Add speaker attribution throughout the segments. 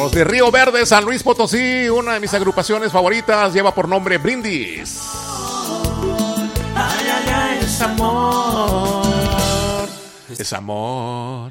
Speaker 1: Los de Río Verde, San Luis Potosí, una de mis agrupaciones favoritas, lleva por nombre Brindis. Ay, ay, ay, es amor. Es amor.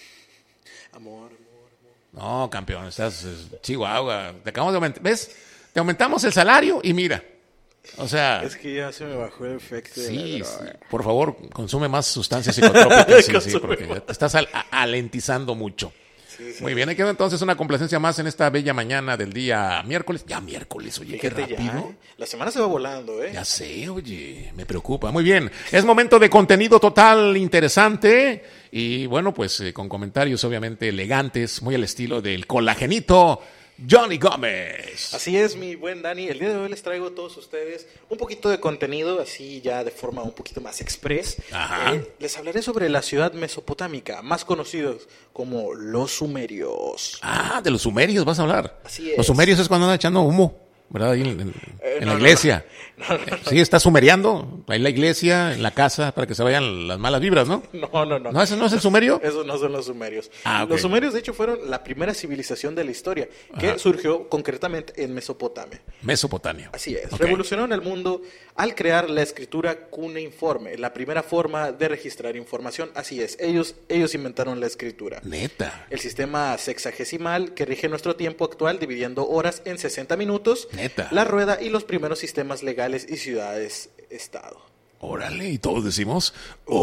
Speaker 2: Amor.
Speaker 1: No, campeón, estás Chihuahua. Te acabamos de aumentar, ¿ves? Te aumentamos el salario y mira. O sea,
Speaker 2: Es que ya se me bajó el efecto de
Speaker 1: sí,
Speaker 2: la droga.
Speaker 1: sí, por favor, consume más sustancias psicotrópicas, sí, porque ya te estás alentizando mucho.
Speaker 2: Sí.
Speaker 1: Muy bien, ahí queda entonces una complacencia más en esta bella mañana del día miércoles. Ya miércoles, oye,
Speaker 2: Fíjate
Speaker 1: qué rápido.
Speaker 2: ya, la semana se va volando,
Speaker 1: Ya sé, oye, me preocupa. Muy bien, es momento de contenido total interesante y bueno, pues con comentarios obviamente elegantes, muy al estilo del colagenito Johnny Gómez.
Speaker 2: Así es, mi buen Dani. El día de hoy les traigo a todos ustedes un poquito de contenido, así ya de forma un poquito más express.
Speaker 1: Ajá.
Speaker 2: Les hablaré sobre la ciudad mesopotámica, más conocidos como los sumerios.
Speaker 1: Ah, de los sumerios vas a hablar.
Speaker 2: Así es.
Speaker 1: Los sumerios es cuando andan echando humo, ¿verdad? Ahí en la
Speaker 2: no,
Speaker 1: iglesia.
Speaker 2: no.
Speaker 1: Sí, está sumeriando. Ahí en la iglesia, en la casa, para que se vayan las malas vibras, ¿no?
Speaker 2: No.
Speaker 1: ¿No, ese no es el sumerio?
Speaker 2: Esos no son los sumerios.
Speaker 1: Ah, ok.
Speaker 2: Los sumerios, de hecho, fueron la primera civilización de la historia, que
Speaker 1: Ajá.
Speaker 2: surgió concretamente en Mesopotamia.
Speaker 1: Mesopotamia.
Speaker 2: Así es.
Speaker 1: Ok.
Speaker 2: Revolucionaron el mundo al crear la escritura cuneiforme, la primera forma de registrar información. Así es. Ellos inventaron la escritura.
Speaker 1: Neta.
Speaker 2: El sistema sexagesimal que rige nuestro tiempo actual, dividiendo horas en 60 minutos.
Speaker 1: Neta.
Speaker 2: La rueda y los primeros sistemas legales y ciudades-estado.
Speaker 1: Órale, y todos decimos,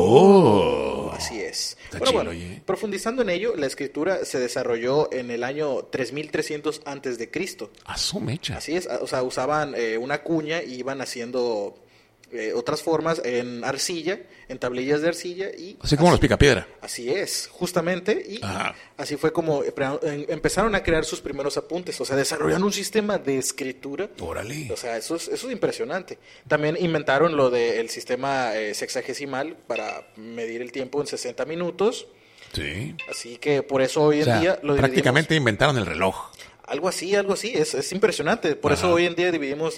Speaker 1: ¡oh!
Speaker 2: Así es.
Speaker 1: Está
Speaker 2: Bueno,
Speaker 1: chido,
Speaker 2: bueno,
Speaker 1: oye.
Speaker 2: profundizando en ello, la escritura se desarrolló en el año 3300 antes de Cristo.
Speaker 1: A su mecha.
Speaker 2: Así es, o sea, usaban una cuña y iban haciendo otras formas en arcilla, en tablillas de arcilla y
Speaker 1: Así como los picapiedra.
Speaker 2: Así es, justamente, y
Speaker 1: Ajá.
Speaker 2: así fue como empezaron a crear sus primeros apuntes, o sea, desarrollaron un sistema de escritura.
Speaker 1: Órale.
Speaker 2: O sea, eso es impresionante. También inventaron lo del sistema sexagesimal para medir el tiempo en 60 minutos.
Speaker 1: Sí.
Speaker 2: Así que por eso hoy
Speaker 1: O
Speaker 2: en
Speaker 1: sea,
Speaker 2: día lo
Speaker 1: prácticamente inventaron el reloj.
Speaker 2: algo así, es impresionante. Por
Speaker 1: Ajá.
Speaker 2: eso hoy en día dividimos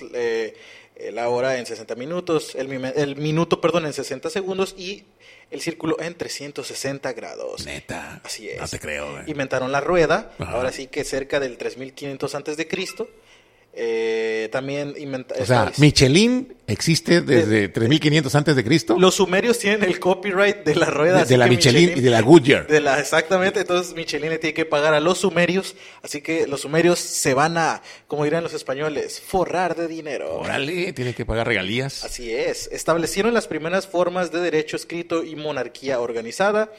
Speaker 2: la hora en 60 minutos, el minuto, perdón, en 60 segundos y el círculo en 360 grados.
Speaker 1: Neta.
Speaker 2: Así es.
Speaker 1: No te creo, güey.
Speaker 2: Inventaron la rueda,
Speaker 1: Ajá.
Speaker 2: ahora sí que cerca del 3500 antes de Cristo. También
Speaker 1: O sea, Michelin existe desde 3500 antes de Cristo.
Speaker 2: los sumerios tienen el copyright de la rueda.
Speaker 1: De la Michelin y de la Goodyear.
Speaker 2: Exactamente, entonces Michelin le tiene que pagar a los sumerios, así que los sumerios se van a, como dirán los españoles, forrar de dinero.
Speaker 1: Órale, tiene que pagar regalías.
Speaker 2: Así es, establecieron las primeras formas de derecho escrito y monarquía organizada.